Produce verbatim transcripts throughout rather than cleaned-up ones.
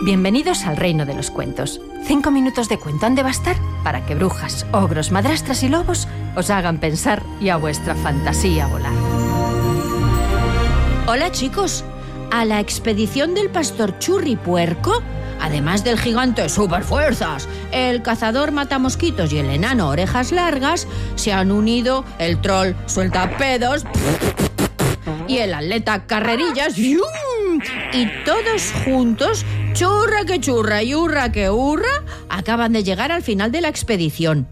Bienvenidos al reino de los cuentos. Cinco minutos de cuento han de bastar para que brujas, ogros, madrastras y lobos os hagan pensar y a vuestra fantasía volar. Hola chicos, a la expedición del pastor Churripuerco, además del gigante superfuerzas, el cazador matamosquitos y el enano orejas largas, se han unido el troll sueltapedos y el atleta carrerillas, y todos juntos, churra que churra y hurra que hurra, acaban de llegar al final de la expedición.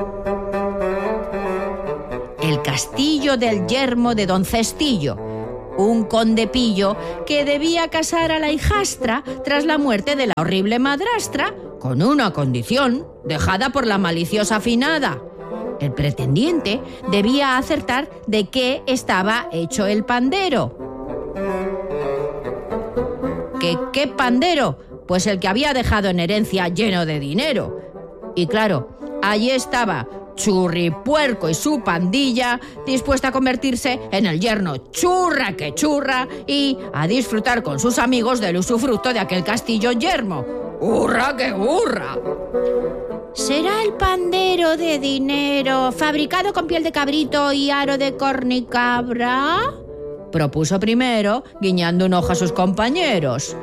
El castillo del yermo de Don Cestillo, un conde pillo que debía casar a la hijastra tras la muerte de la horrible madrastra, con una condición dejada por la maliciosa finada. El pretendiente debía acertar de qué estaba hecho el pandero. ¿Qué, qué pandero? Pues el que había dejado en herencia lleno de dinero. Y claro, allí estaba Churripuerco y su pandilla dispuesta a convertirse en el yerno churra que churra y a disfrutar con sus amigos del usufructo de aquel castillo yermo. ¡Hurra que hurra! ¿Será el pandero de dinero fabricado con piel de cabrito y aro de cornicabra? Propuso primero, guiñando un ojo a sus compañeros.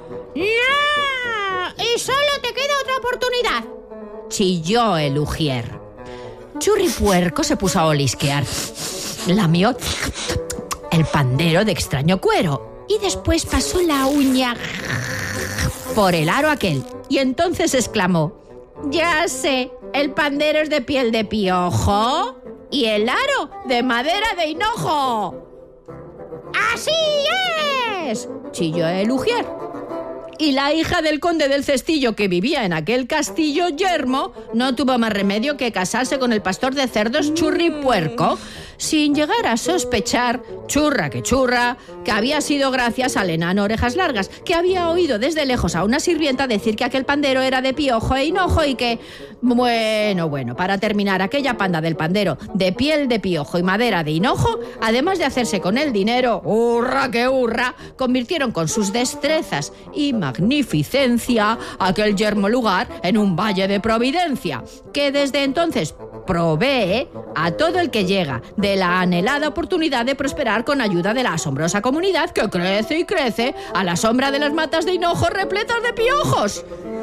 ¡No! ¡Y solo te queda otra oportunidad!, chilló el ujier. Churripuerco se puso a olisquear. Lamió el pandero de extraño cuero y después pasó la uña por el aro aquel. Y entonces exclamó: «Ya sé, el pandero es de piel de piojo y el aro de madera de hinojo». «¡Así es!», chilló el ujier. Y la hija del conde del Cestillo, que vivía en aquel castillo yermo, no tuvo más remedio que casarse con el pastor de cerdos Churripuerco, sin llegar a sospechar, churra que churra, que había sido gracias al enano orejas largas, que había oído desde lejos a una sirvienta decir que aquel pandero era de piojo e hinojo y que, bueno, bueno, para terminar, aquella panda del pandero de piel de piojo y madera de hinojo, además de hacerse con el dinero, hurra que hurra, convirtieron con sus destrezas y magnificencia aquel yermo lugar en un valle de providencia, que desde entonces provee a todo el que llega de la anhelada oportunidad de prosperar con ayuda de la asombrosa comunidad que crece y crece a la sombra de las matas de hinojo repletas de piojos.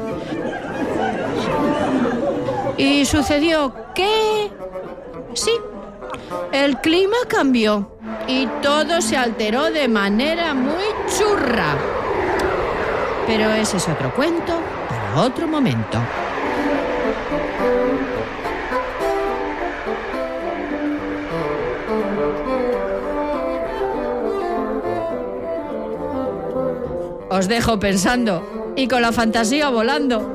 Y sucedió que... sí, el clima cambió y todo se alteró de manera muy churra. Pero ese es otro cuento para otro momento. Os dejo pensando y con la fantasía volando.